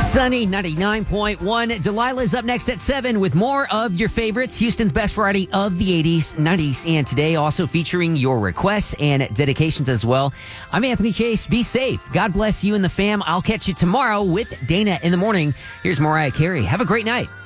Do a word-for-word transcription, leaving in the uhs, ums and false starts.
Sunny ninety-nine point one. Delilah's up next at seven with more of your favorites. Houston's best variety of the eighties, nineties, and today, also featuring your requests and dedications as well. I'm Anthony Chase. Be safe. God bless you and the fam. I'll catch you tomorrow with Dana in the morning. Here's Mariah Carey. Have a great night.